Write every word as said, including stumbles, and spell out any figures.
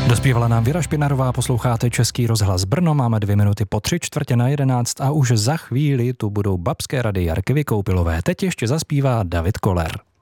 Dospívala nám Věra Špinarová, posloucháte Český rozhlas Brno, máme dvě minuty po tři čtvrtě na jedenáct a už za chvíli tu budou babské rady Jarky Vykoupilové. Teď ještě zaspívá David Koller.